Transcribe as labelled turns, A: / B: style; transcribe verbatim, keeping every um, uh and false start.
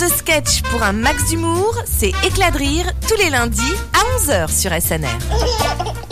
A: de sketch pour un max d'humour, c'est Éclat de rire tous les lundis à onze heures sur S N R.